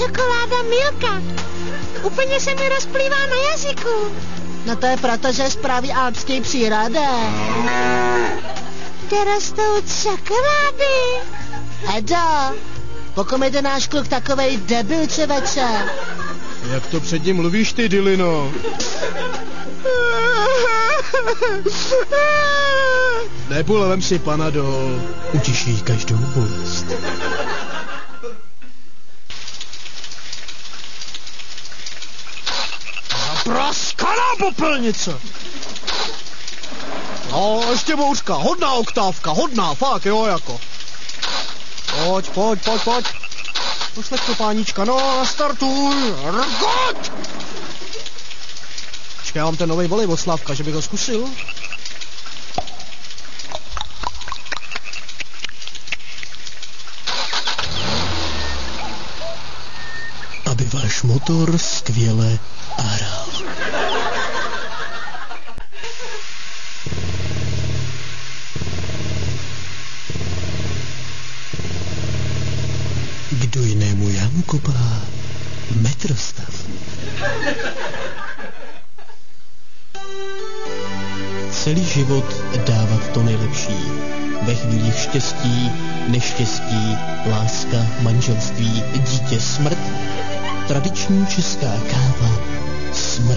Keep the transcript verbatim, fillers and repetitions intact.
čokoláda Milka. Úplně se mi rozplývá na jazyku. No to je proto, že je z pravý alpský přírody. Kde rostou čokolády. Edo, pokud je ten náš kluk takovej debil, čověče. Jak to před ním mluvíš ty, Dylino? Nebule, vem si Panadol. Utiší každou bolest. Zapraskaná popelnice! No, ještě bouřka, hodná oktávka, hodná, fakt, jo, jako. Pojď, pojď, pojď, pojď. Pošlek to, pánička, no, startuj, rgoť! Počkej, já mám ten novej volej od Slavka, že bych ho zkusil. Aby váš motor skvěle aral. Kdo jinému jamu kopá? Metrostav. Celý život dávat to nejlepší. Ve chvílích štěstí, neštěstí, láska, manželství, dítě, smrt. Tradiční česká káva